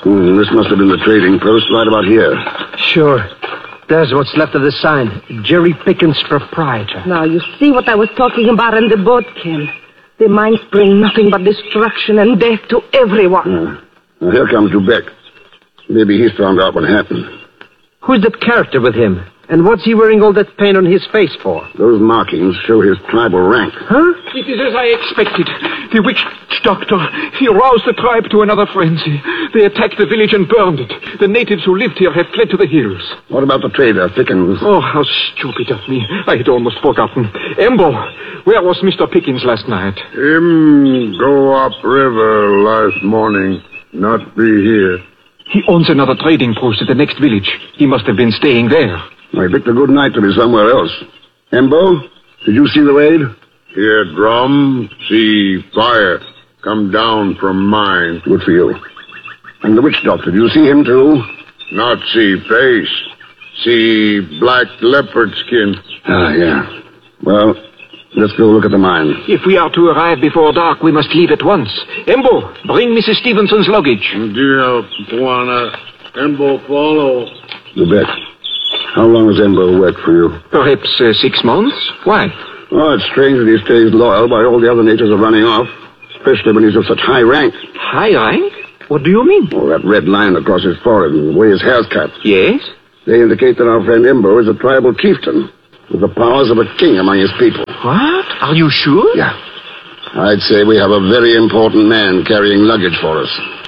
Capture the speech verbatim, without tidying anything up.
Hmm, this must have been the trading post right about here. Sure. There's what's left of the sign. Jerry Pickens, proprietor. Now, you see what I was talking about in the boat, Ken. The mines bring nothing but destruction and death to everyone. Uh, now here comes Dubeck. Maybe he's found out what happened. Who's that character with him? And what's he wearing all that paint on his face for? Those markings show his tribal rank. Huh? It is as I expected. The witch doctor, he roused the tribe to another frenzy. They attacked the village and burned it. The natives who lived here have fled to the hills. What about the trader, Pickens? Oh, how stupid of me. I had almost forgotten. Embo, where was Mister Pickens last night? Him go up river last morning, not be here. He owns another trading post at the next village. He must have been staying there. I picked a good night to be somewhere else. Embo, did you see the raid? Hear drum, see fire, come down from mine. Good for you. And the witch doctor, did you see him too? Not see face, see black leopard skin. Ah, yeah. Well, let's go look at the mine. If we are to arrive before dark, we must leave at once. Embo, bring Missus Stevenson's luggage. Dear Puana, Embo follow. Dubeck, how long has Embo worked for you? Perhaps uh, six months. Why? Oh, it's strange that he stays loyal while all the other natives are running off, especially when he's of such high rank. High rank? What do you mean? Oh, that red line across his forehead and the way his hair's cut. Yes? They indicate that our friend Embo is a tribal chieftain with the powers of a king among his people. What? Are you sure? Yeah. I'd say we have a very important man carrying luggage for us.